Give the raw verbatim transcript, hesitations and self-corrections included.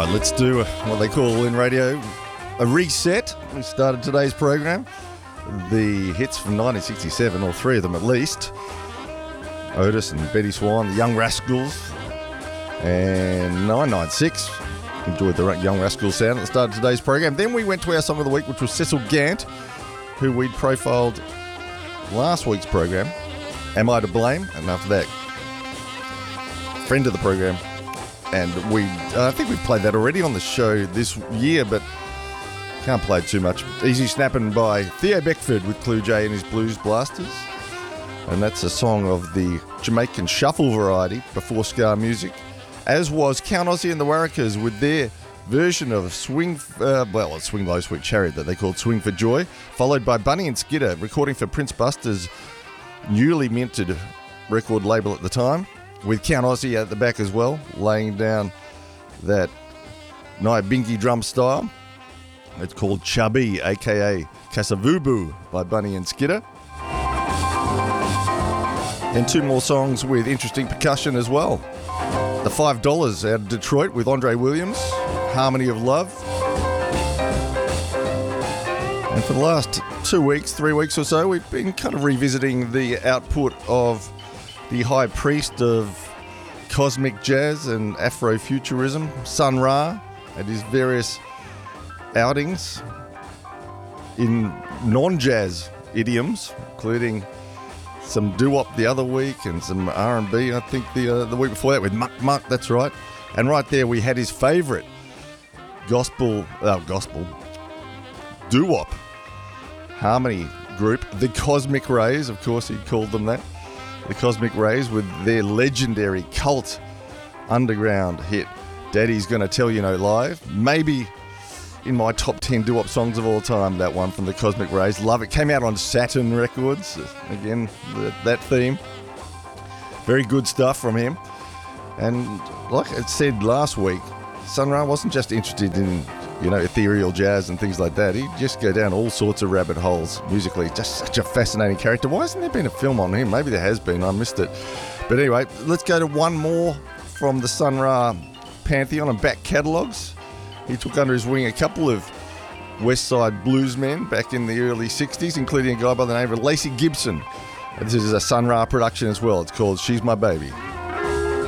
Let's do what they call in radio a reset. We started today's program. The hits from nineteen sixty-seven, or three of them at least. Otis and Betty Swan, the Young Rascals, and nine nine six. Enjoyed the Young Rascals sound at the start of today's program. Then we went to our song of the week, which was Cecil Gant, who we'd profiled last week's program. Am I to Blame? And after that, friend of the program. And we, uh, I think we've played that already on the show this year, but can't play it too much. Easy Snappin' by Theo Beckford with Clue J and his Blues Blasters. And that's a song of the Jamaican shuffle variety before ska music. As was Count Ossie and the Warrackers with their version of Swing, uh, well, it's Swing Low Sweet Chariot that they called Swing for Joy, followed by Bunny and Skidder recording for Prince Buster's newly minted record label at the time, with Count Ossie at the back as well, laying down that Nyabingi drum style. It's called Chubby, aka Kasavubu by Bunny and Skidder. And two more songs with interesting percussion as well. The Five Dollars out of Detroit with Andre Williams, Harmony of Love. And for the last two weeks, three weeks or so, we've been kind of revisiting the output of the high priest of cosmic jazz and Afrofuturism, Sun Ra, and his various outings in non-jazz idioms, including some doo-wop the other week and some R and B, I think, the uh, the week before that with Muck Muck, that's right. And right there we had his favourite gospel, uh, gospel, doo-wop harmony group, the Cosmic Rays, of course he called them that. The Cosmic Rays with their legendary cult underground hit, Daddy's Gonna Tell You No Lie. Maybe in my top ten doo-wop songs of all time, that one from the Cosmic Rays. Love it. Came out on Saturn Records. Again, the, that theme. Very good stuff from him. And like I said last week, Sun Ra wasn't just interested in, you know, ethereal jazz and things like that. He'd just go down all sorts of rabbit holes musically. Just such a fascinating character. Why hasn't there been a film on him? Maybe there has been. I missed it. But anyway, let's go to one more from the Sun Ra pantheon and back catalogues. He took under his wing a couple of West Side bluesmen back in the early sixties, including a guy by the name of Lacey Gibson. This is a Sun Ra production as well. It's called She's My Baby.